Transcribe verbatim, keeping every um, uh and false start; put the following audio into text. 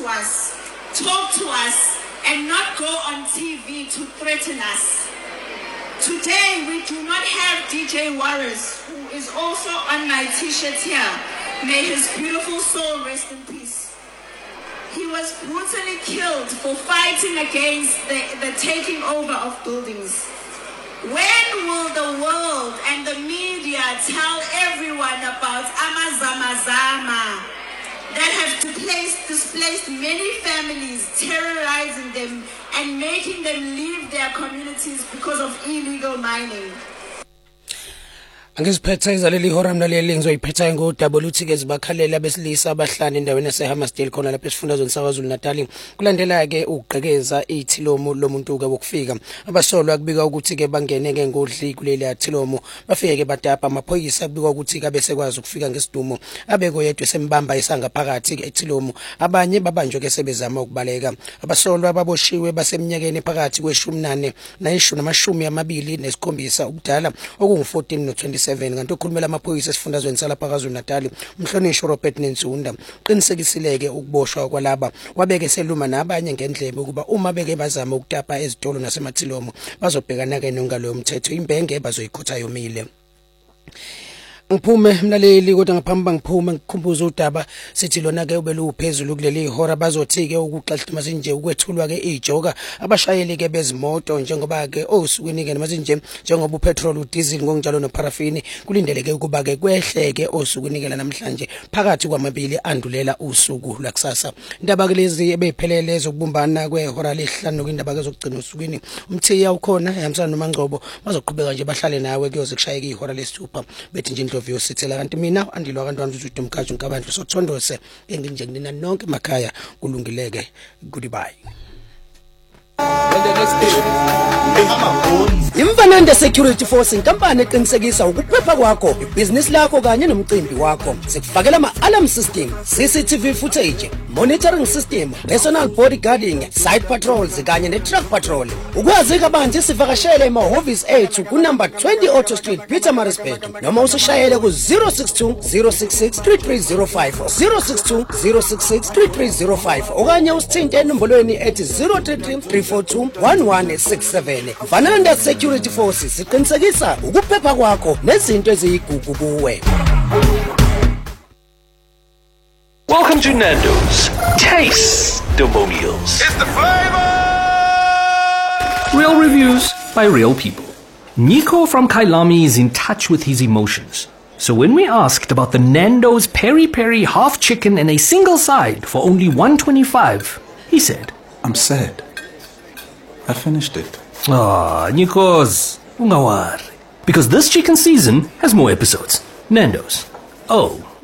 to us, talk to us, and not go on T V to threaten us. Today, we do not have D J Warris, who is also on my t-shirt here. May his beautiful soul rest in peace. He was brutally killed for fighting against the, the taking over of buildings. When will the world and the media tell everyone about Amazamazama that have displaced, displaced many families, terrorizing them and making them leave their communities because of illegal mining? Angiziphetha izaleli ihora mlaleli ngizoyiphetha ngo W T ke zibakhalela besilisa abahlanu endaweni yaseHammersdale khona lapha esifundazweni saKwaZulu Natal. Kulandela ke uqhekeza ithilomo lomuntu ke wokufika abasolwa kubika ukuthi ke bangene ke ngodli kuleli athilomo bafike ke badapha amaphoyisa kubika ukuthi ke bese kwazi ukufika ngesidumo abeko yedwa sembamba isanga phakathi ke ethilomo abanye babanjwe ke sebezama ukubaleka abasolwa ababoshiwe baseminyakeni phakathi kweshumi nane nayishumi namashumi amabili nesikhombisa ubudala okungu fourteen no twenty kanti ukhulumela amaphoyisa esifundazweni salapha KwaZulu Natal umhlonishwa Robert Nensunda qinisekisileke ukuboshwa kwalaba wabeke seluma nabanye ngendlebe ukuba uma beke bazama ukutapa ezitolo nasemathilomo bazobhekana ke nongalo yomthetho imbenge bazoyikhotha yomile. Ngiphume mlaleli kodwa ngaphambi ngiphume ngikhumbuza udaba sithi lona ke ubelu phezulu kuleli ihora bazothi ke ukuxaxima masinje ukwethulwa ke ijoka abashayeli ke bezimoto njengoba ke osukwini ke masinje njengoba upetrol udiesel ngokunjalo noparafini kulindeleke ukuba ke kwehleke osukwini ke namhlanje phakathi kwamabili andulela usuku lakusasa. Indaba ke lezi ebephelele zokubumbana kwehora lehlanu kwindaba ke zokugcina usukwini umthiya ukhona ehambisana noMangcobo bazoqhubeka nje bahlale nawe kuyoze kushayeke ihora lesithupha bethi nje Vyo sithela kanti mina andilwa abantwana ukuthi umkhathi unkabandlu sothondose enginje kunina nonke emakhaya kulungileke. Goodbye. Imfanande Security Force inkampani eqinisekisa ukuphepha kwakho, ibusiness lakho kanye nomcimbi wakho. Sikufakela ama-alarm system, C C T V footage, monitoring system, personal bodyguarding, site patrols kanye ne-truck patrol. Ukwazi kabanzi sivakashele emahhovisi ethu ku number twenty Auto Street, Pietermaritzburg, noma usishayele ku zero six two zero six six three three zero five zero six two zero six six three three zero five okanye usithinte enombolweni ethi zero three three three four two one one six seven. Fananda Security Force siqinisekisa ukuphepha kwakho nezinto eziyigugu kuwe. Welcome to Nando's. Taste the meals. It's the flavor! Real reviews by real people. Nico from Kailami is in touch with his emotions. So when we asked about the Nando's peri peri half chicken and a single side for only one twenty-five, he said, I'm sad. I finished it. Ah, Nikos, ungawari. Because this chicken season has more episodes. Nando's. Oh.